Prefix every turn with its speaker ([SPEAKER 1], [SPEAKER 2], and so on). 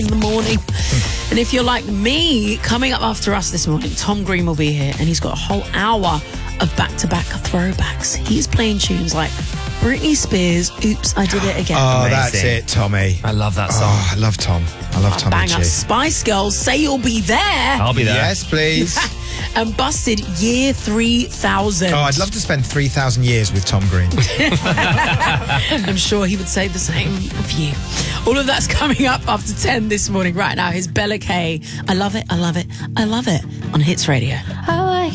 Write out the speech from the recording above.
[SPEAKER 1] in the morning. And if you're like me, coming up after us this morning, Tom Green will be here, and he's got a whole hour of back-to-back throwbacks. He's playing tunes like Britney Spears, Oops, I Did It Again.
[SPEAKER 2] Oh,
[SPEAKER 3] Amazing.
[SPEAKER 2] that's it, Tommy.
[SPEAKER 3] I love that song.
[SPEAKER 2] Oh, I love Tom. I love Tommy
[SPEAKER 1] Bang
[SPEAKER 2] G.
[SPEAKER 1] up. Spice Girls, Say You'll Be There.
[SPEAKER 3] I'll be there.
[SPEAKER 2] Yes, please.
[SPEAKER 1] And Busted, Year 3000.
[SPEAKER 2] Oh, I'd love to spend 3,000 years with Tom Green.
[SPEAKER 1] I'm sure he would say the same of you. All of that's coming up after 10 this morning. Right now, here's Bella K. I love it, I love it, I love it on Hits Radio.